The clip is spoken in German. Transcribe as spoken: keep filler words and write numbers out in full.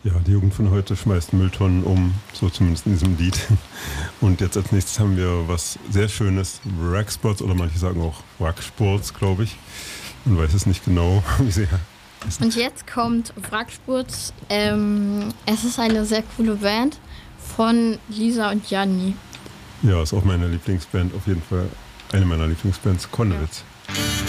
Ja, die Jugend von heute schmeißt Mülltonnen um, so zumindest in diesem Lied. Und jetzt als nächstes haben wir was sehr Schönes, Wracksports oder manche sagen auch Wracksports, glaube ich. Man weiß es nicht genau, wie sie heißen. Und jetzt kommt Wracksports. Ähm, es ist eine sehr coole Band von Lisa und Janni. Ja, ist auch meine Lieblingsband, auf jeden Fall eine meiner Lieblingsbands, Konnewitz. Ja.